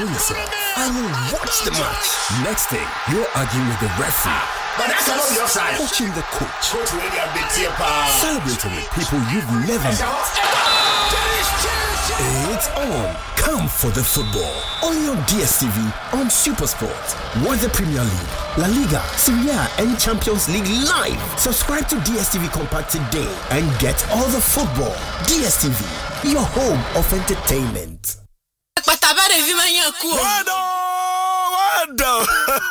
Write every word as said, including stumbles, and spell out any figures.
enjoy yourself and you watch the match. Next thing, you're arguing with the referee. But that's not your side. Coaching the coach. Coach really a big tear. Celebrating with people you've never met. It's on. Come for the football. On your D S T V on SuperSport. Watch the Premier League, La Liga, Serie A and Champions League live. Subscribe to D S T V Compact today and get all the football. D S T V, your home of entertainment. But I better be my